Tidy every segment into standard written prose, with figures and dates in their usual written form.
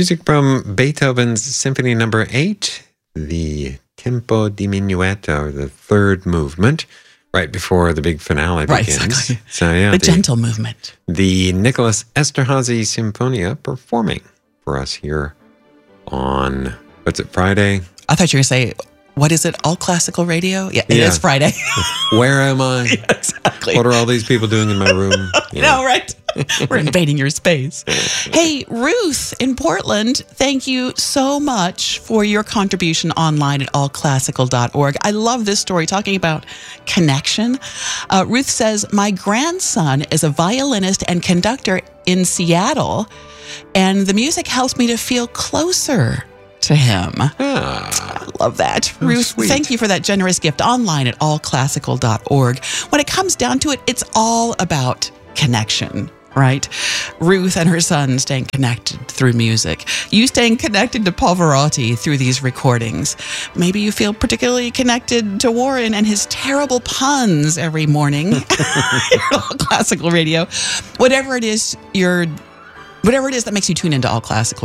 Music from Beethoven's Symphony No. 8, the Tempo Diminuito, or the third movement, right before the big finale begins. Right, exactly. So, yeah, the gentle movement. The Nicholas Esterhazy Symphonia performing for us here on, what's it, Friday? I thought you were going to say, what is it, All Classical Radio? Yeah, it is Friday. Where am I? Yeah, exactly. What are all these people doing in my room? You know, right? We're invading your space. Hey, Ruth in Portland, thank you so much for your contribution online at allclassical.org. I love this story talking about connection. Ruth says, my grandson is a violinist and conductor in Seattle, and the music helps me to feel closer to him. I love that. Ruth, sweet. Thank you for that generous gift online at allclassical.org. When it comes down to it, it's all about connection, right? Ruth and her son staying connected through music. You staying connected to Pavarotti through these recordings. Maybe you feel particularly connected to Warren and his terrible puns every morning. All Classical Radio. Whatever it is that makes you tune into All Classical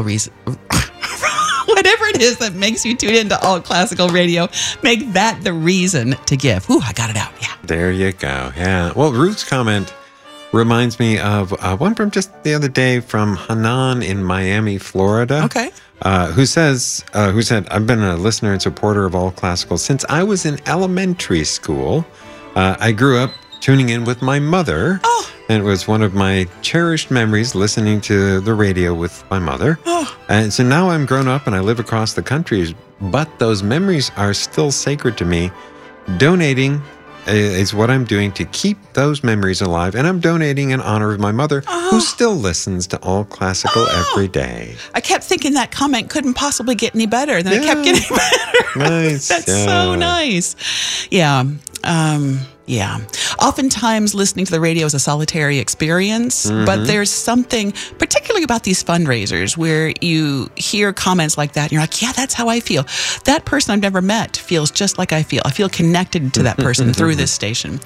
Whatever it is that makes you tune into All Classical Radio, make that the reason to give. Ooh, I got it out. Yeah. There you go. Yeah. Well, Ruth's comment reminds me of one from just the other day from Hanan in Miami, Florida. Okay. Who said, I've been a listener and supporter of All Classical since I was in elementary school. I grew up tuning in with my mother. Oh. And it was one of my cherished memories listening to the radio with my mother. Oh. And so now I'm grown up and I live across the country, but those memories are still sacred to me. Donating is what I'm doing to keep those memories alive. And I'm donating in honor of my mother, who still listens to All Classical every day. I kept thinking that comment couldn't possibly get any better. Then it kept getting better. Nice. That's so nice. Yeah. Yeah. Oftentimes listening to the radio is a solitary experience, but there's something particularly about these fundraisers where you hear comments like that and you're like, yeah, that's how I feel. That person I've never met feels just like I feel. I feel connected to that person through this station.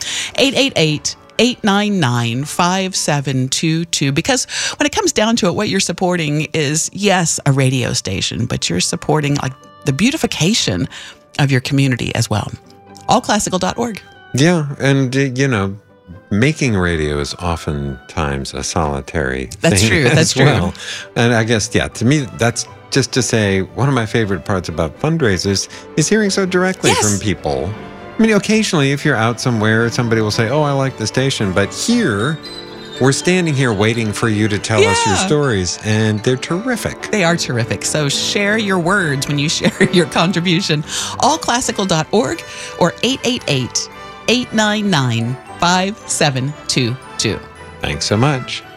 888-899-5722. Because when it comes down to it, what you're supporting is, yes, a radio station, but you're supporting like the beautification of your community as well. Allclassical.org. Yeah, and, making radio is oftentimes a solitary That's thing true. as That's true. well. And I guess, to me, that's just to say one of my favorite parts about fundraisers is hearing so directly from people. I mean, occasionally, if you're out somewhere, somebody will say, oh, I like the station. But here, we're standing here waiting for you to tell us your stories, and they're terrific. They are terrific. So share your words when you share your contribution. Allclassical.org or 888-899-5722. Thanks so much.